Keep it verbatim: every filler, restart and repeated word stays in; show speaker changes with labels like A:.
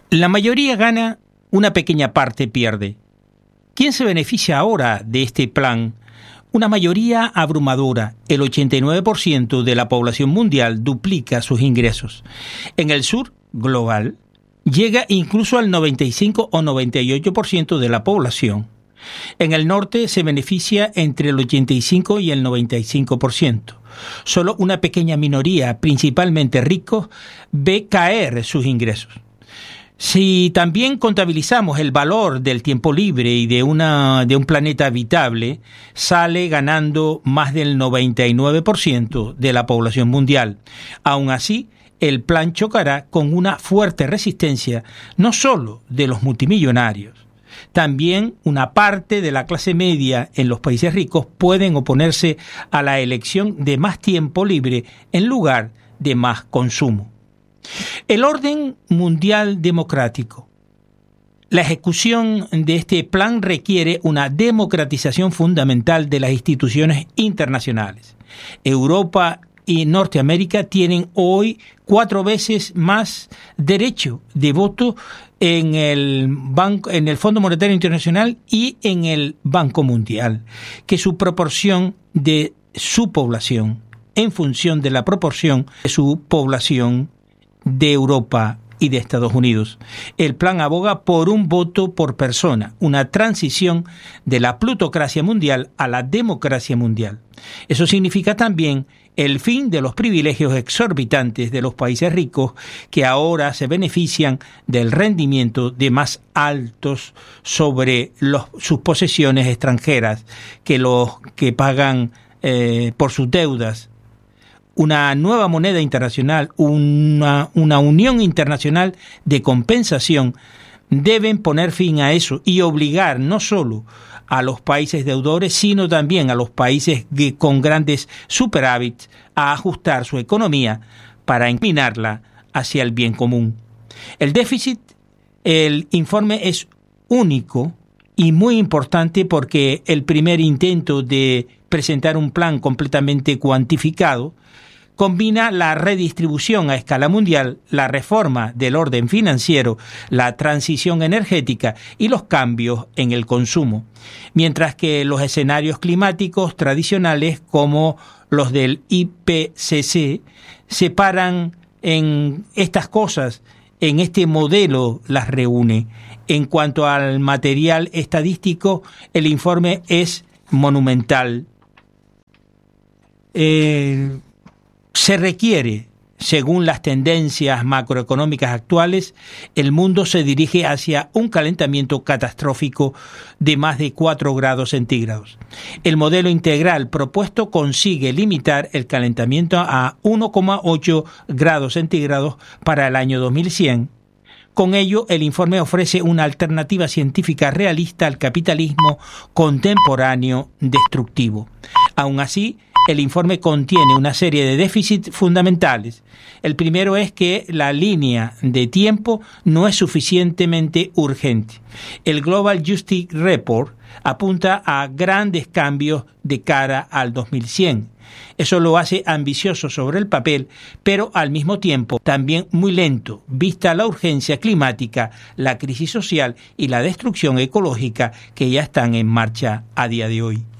A: La mayoría gana, una pequeña parte pierde. ¿Quién se beneficia ahora de este plan? Una mayoría abrumadora, el ochenta y nueve por ciento de la población mundial duplica sus ingresos. En el sur global, llega incluso al noventa y cinco o noventa y ocho por ciento de la población. En el norte se beneficia entre el ochenta y cinco y el noventa y cinco por ciento. Solo una pequeña minoría, principalmente ricos, ve caer sus ingresos. Si también contabilizamos el valor del tiempo libre y de, una, de un planeta habitable, sale ganando más del noventa y nueve por ciento de la población mundial. Aún así, el plan chocará con una fuerte resistencia no solo de los multimillonarios. También una parte de la clase media en los países ricos pueden oponerse a la elección de más tiempo libre en lugar de más consumo. El orden mundial democrático. La ejecución de este plan requiere una democratización fundamental de las instituciones internacionales. Europa y Norteamérica tienen hoy cuatro veces más derecho de voto en el banco, en el Fondo Monetario Internacional y en el Banco Mundial que su proporción de su población, en función de la proporción de su población de Europa y de Estados Unidos. El plan aboga por un voto por persona, una transición de la plutocracia mundial a la democracia mundial. Eso significa también el fin de los privilegios exorbitantes de los países ricos que ahora se benefician del rendimiento de más altos sobre los, sus posesiones extranjeras que los que pagan eh, por sus deudas. Una nueva moneda internacional, una, una unión internacional de compensación deben poner fin a eso y obligar no solo a los países deudores, sino también a los países con grandes superávits a ajustar su economía para encaminarla hacia el bien común. El déficit, el informe es único y muy importante porque el primer intento de presentar un plan completamente cuantificado combina la redistribución a escala mundial, la reforma del orden financiero, la transición energética y los cambios en el consumo, mientras que los escenarios climáticos tradicionales como los del I P C C separan en estas cosas, en este modelo las reúne. En cuanto al material estadístico, el informe es monumental. Eh, Se requiere, según las tendencias macroeconómicas actuales, el mundo se dirige hacia un calentamiento catastrófico de más de cuatro grados centígrados. El modelo integral propuesto consigue limitar el calentamiento a uno coma ocho grados centígrados para el año dos mil cien. Con ello, el informe ofrece una alternativa científica realista al capitalismo contemporáneo destructivo. Aún así, el informe contiene una serie de déficits fundamentales. El primero es que la línea de tiempo no es suficientemente urgente. El Global Justice Report apunta a grandes cambios de cara al dos mil cien. Eso lo hace ambicioso sobre el papel, pero al mismo tiempo también muy lento, vista la urgencia climática, la crisis social y la destrucción ecológica que ya están en marcha a día de hoy.